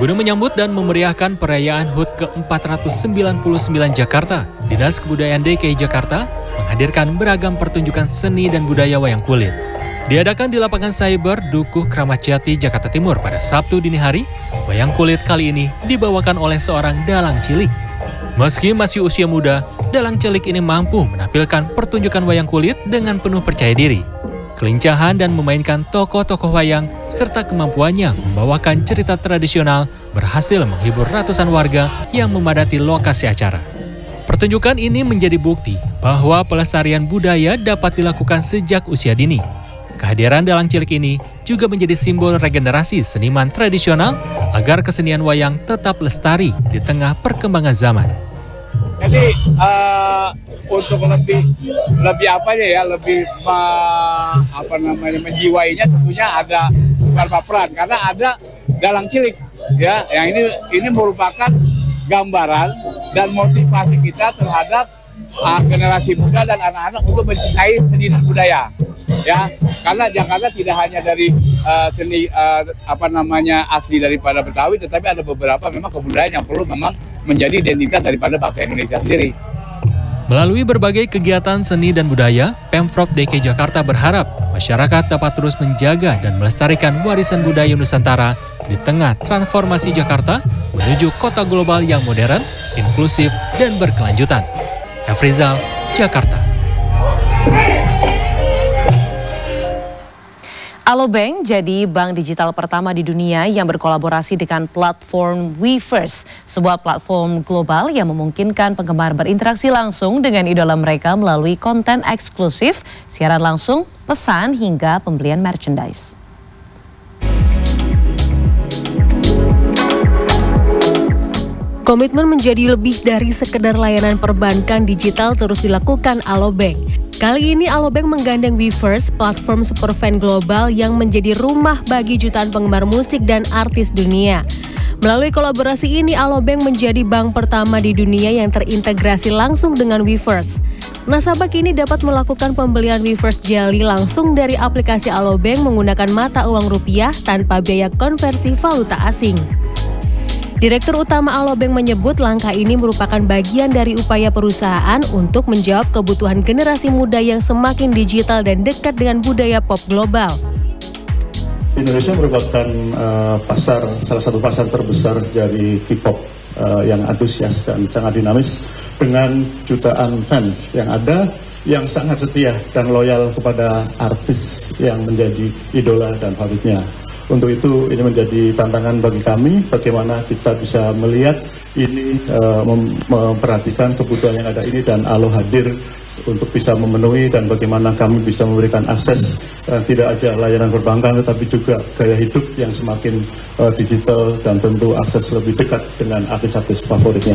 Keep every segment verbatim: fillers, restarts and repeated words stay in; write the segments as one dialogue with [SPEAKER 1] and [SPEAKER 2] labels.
[SPEAKER 1] Guna menyambut dan memeriahkan perayaan H U T ke empat ratus sembilan puluh sembilan Jakarta, Dinas Kebudayaan D K I Jakarta menghadirkan beragam pertunjukan seni dan budaya wayang kulit. Diadakan di lapangan Cyber Dukuh Kramat Jati, Jakarta Timur pada Sabtu dini hari, wayang kulit kali ini dibawakan oleh seorang dalang cilik. Meski masih usia muda, dalang cilik ini mampu menampilkan pertunjukan wayang kulit dengan penuh percaya diri. Kelincahan dan memainkan tokoh-tokoh wayang, serta kemampuannya membawakan cerita tradisional berhasil menghibur ratusan warga yang memadati lokasi acara. Pertunjukan ini menjadi bukti bahwa pelestarian budaya dapat dilakukan sejak usia dini. Kehadiran dalang cilik ini juga menjadi simbol regenerasi seniman tradisional agar kesenian wayang tetap lestari di tengah perkembangan zaman.
[SPEAKER 2] Jadi uh, untuk lebih lebih apa ya lebih uh, apa namanya menjiwainya tentunya ada beberapa peran karena ada dalang cilik ya yang ini ini merupakan gambaran dan motivasi kita terhadap uh, generasi muda dan anak-anak untuk mencintai seni dan budaya ya karena Jakarta tidak hanya dari uh, seni uh, apa namanya asli daripada Betawi tetapi ada beberapa memang kebudayaan yang perlu memang menjadi identitas daripada bangsa Indonesia sendiri.
[SPEAKER 1] Melalui berbagai kegiatan seni dan budaya, Pemprov D K I Jakarta berharap masyarakat dapat terus menjaga dan melestarikan warisan budaya Nusantara di tengah transformasi Jakarta menuju kota global yang modern, inklusif, dan berkelanjutan. Efrizal, Jakarta.
[SPEAKER 3] Alobank jadi bank digital pertama di dunia yang berkolaborasi dengan platform Weverse, sebuah platform global yang memungkinkan penggemar berinteraksi langsung dengan idola mereka melalui konten eksklusif, siaran langsung, pesan, hingga pembelian merchandise.
[SPEAKER 4] Komitmen menjadi lebih dari sekedar layanan perbankan digital terus dilakukan Alobank. Kali ini Alobank menggandeng Weverse, platform superfan global yang menjadi rumah bagi jutaan penggemar musik dan artis dunia. Melalui kolaborasi ini, Alobank menjadi bank pertama di dunia yang terintegrasi langsung dengan Weverse. Nasabah kini dapat melakukan pembelian Weverse Jelly langsung dari aplikasi Alobank menggunakan mata uang rupiah tanpa biaya konversi valuta asing. Direktur Utama Alobank menyebut langkah ini merupakan bagian dari upaya perusahaan untuk menjawab kebutuhan generasi muda yang semakin digital dan dekat dengan budaya pop global.
[SPEAKER 5] Indonesia merupakan uh, pasar salah satu pasar terbesar dari K-pop uh, yang antusias dan sangat dinamis dengan jutaan fans yang ada yang sangat setia dan loyal kepada artis yang menjadi idola dan favoritnya. Untuk itu ini menjadi tantangan bagi kami bagaimana kita bisa melihat ini uh, mem memperhatikan kebutuhan yang ada ini dan Alo hadir untuk bisa memenuhi dan bagaimana kami bisa memberikan akses uh, tidak aja layanan perbankan tetapi juga gaya hidup yang semakin uh, digital dan tentu akses lebih dekat dengan artis-artis favoritnya.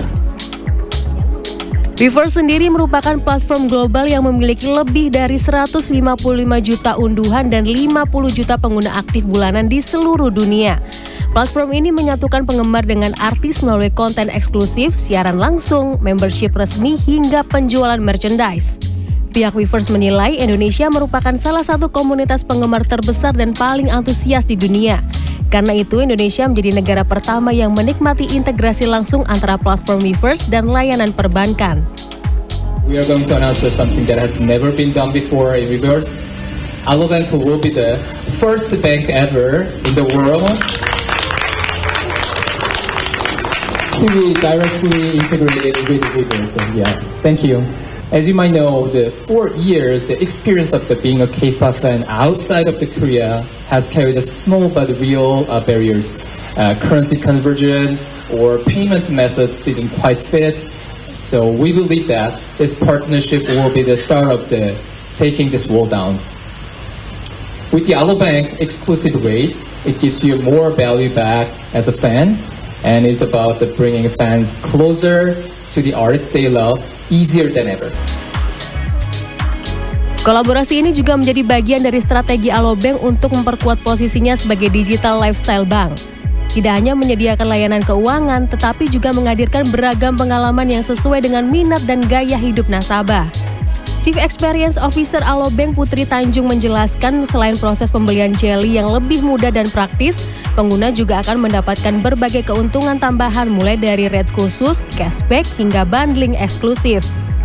[SPEAKER 4] Weverse sendiri merupakan platform global yang memiliki lebih dari seratus lima puluh lima juta unduhan dan lima puluh juta pengguna aktif bulanan di seluruh dunia. Platform ini menyatukan penggemar dengan artis melalui konten eksklusif, siaran langsung, membership resmi, hingga penjualan merchandise. Pihak Weverse menilai Indonesia merupakan salah satu komunitas penggemar terbesar dan paling antusias di dunia. Karena itu, Indonesia menjadi negara pertama yang menikmati integrasi langsung antara platform Weverse dan layanan perbankan.
[SPEAKER 6] We are going to announce something that has never been done before in Weverse. Alobank will be the first bank ever in the world to be directly integrated with Weverse. Yeah, thank you. As you might know, the four years, the experience of the being a K-pop fan outside of the Korea has carried a small but real uh, barriers. Uh, currency convergence or payment method didn't quite fit. So we believe that this partnership will be the start of the taking this wall down. With the Alobank exclusive rate, it gives you more value back as a fan, and it's about the bringing fans closer to the artists they love, easier than ever.
[SPEAKER 4] Kolaborasi ini juga menjadi bagian dari strategi Alobank untuk memperkuat posisinya sebagai digital lifestyle bank. Tidak hanya menyediakan layanan keuangan, tetapi juga menghadirkan beragam pengalaman yang sesuai dengan minat dan gaya hidup nasabah. Chief Experience Officer Alobank Putri Tanjung menjelaskan selain proses pembelian jelly yang lebih mudah dan praktis, pengguna juga akan mendapatkan berbagai keuntungan tambahan mulai dari rate khusus, cashback, hingga bundling eksklusif.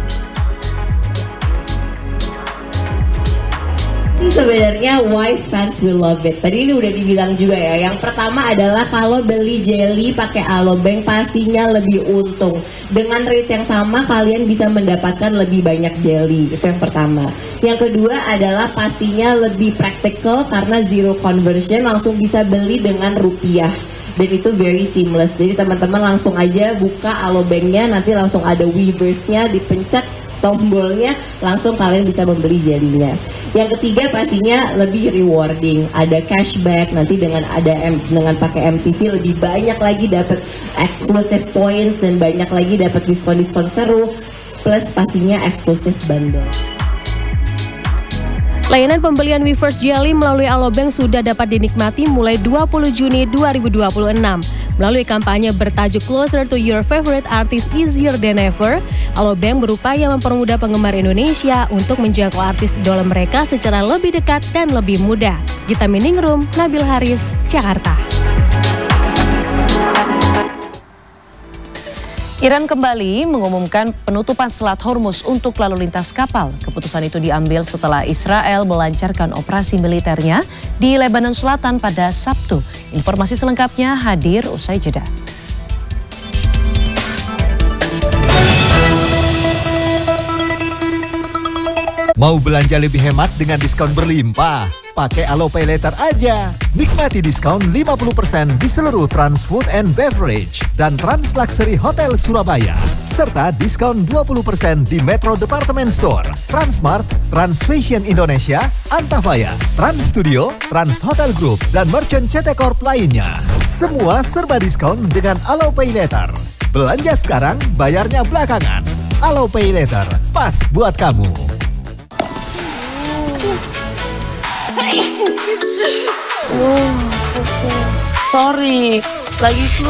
[SPEAKER 7] Sebenarnya why fans will love it. Tadi ini udah dibilang juga ya. Yang pertama adalah kalau beli jelly pakai Alobank pastinya lebih untung. Dengan rate yang sama kalian bisa mendapatkan lebih banyak jelly. Itu yang pertama. Yang kedua adalah pastinya lebih practical karena zero conversion, langsung bisa beli dengan rupiah. Dan itu very seamless. Jadi teman-teman langsung aja buka Alobanknya, nanti langsung ada Weverse-nya, dipencet tombolnya, langsung kalian bisa membeli jelinya. Yang ketiga pastinya lebih rewarding, ada cashback, nanti dengan ada M, dengan pakai M T C lebih banyak lagi dapat exclusive points dan banyak lagi dapat diskon-diskon seru, plus pastinya eksklusif bundle.
[SPEAKER 4] Layanan pembelian Weverse Jelly melalui Alobank sudah dapat dinikmati mulai dua puluh Juni dua ribu dua puluh enam. Melalui kampanye bertajuk Closer to Your Favorite Artist Easier Than Ever, Alobank berupaya mempermudah penggemar Indonesia untuk menjangkau artis idola mereka secara lebih dekat dan lebih mudah. Gita Miningrum, Nabil Haris, Jakarta.
[SPEAKER 3] Iran kembali mengumumkan penutupan Selat Hormuz untuk lalu lintas kapal. Keputusan itu diambil setelah Israel melancarkan operasi militernya di Lebanon Selatan pada Sabtu. Informasi selengkapnya hadir usai jeda.
[SPEAKER 8] Mau belanja lebih hemat dengan diskon berlimpah? Pakai Alopay Later aja. Nikmati diskon lima puluh persen di seluruh Trans Food and Beverage dan Trans Luxury Hotel Surabaya. Serta diskon dua puluh persen di Metro Department Store, Transmart, Trans Fashion Indonesia, Antavaya, Trans Studio, Trans Hotel Group, dan Merchant C T Corp lainnya. Semua serba diskon dengan Alopay Later. Belanja sekarang, bayarnya belakangan. Alopay Later, pas buat kamu.
[SPEAKER 9] Oh, sorry, lagi flu.